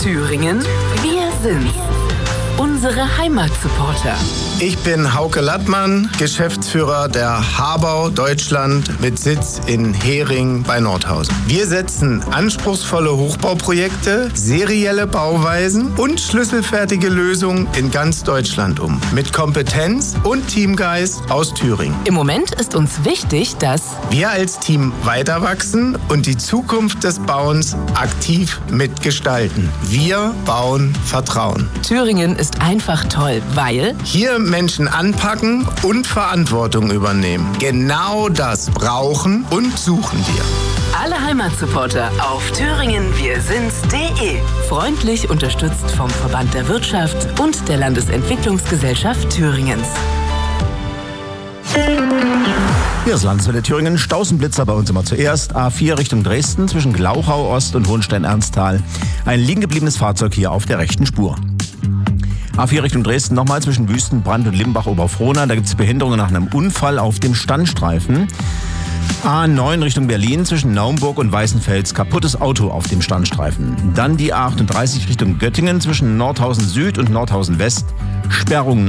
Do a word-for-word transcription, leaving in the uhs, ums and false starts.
Thüringen, wir sind's. Unsere Heimatsupporter. Ich bin Hauke Lattmann, Geschäftsführer der Habau Deutschland mit Sitz in Hering bei Nordhausen. Wir setzen anspruchsvolle Hochbauprojekte, serielle Bauweisen und schlüsselfertige Lösungen in ganz Deutschland um. Mit Kompetenz und Teamgeist aus Thüringen. Im Moment ist uns wichtig, dass wir als Team weiter wachsen und die Zukunft des Bauens aktiv mitgestalten. Wir bauen Vertrauen. Thüringen ist einfach toll, weil hier Menschen anpacken und Verantwortung übernehmen. Genau das brauchen und suchen wir. Alle Heimatsupporter auf thüringen wir sind's punkt de. Freundlich unterstützt vom Verband der Wirtschaft und der Landesentwicklungsgesellschaft Thüringens. Hier ist Landeswelle Thüringen, Stausenblitzer bei uns immer zuerst. A vier Richtung Dresden zwischen Glauchau Ost und Hohenstein-Ernsthal. Ein liegen gebliebenes Fahrzeug hier auf der rechten Spur. A vier Richtung Dresden nochmal zwischen Wüstenbrand und Limbach-Oberfrohna. Da gibt es Behinderungen nach einem Unfall auf dem Standstreifen. A neun Richtung Berlin zwischen Naumburg und Weißenfels. Kaputtes Auto auf dem Standstreifen. Dann die A achtunddreißig Richtung Göttingen zwischen Nordhausen Süd und Nordhausen West. Sperrung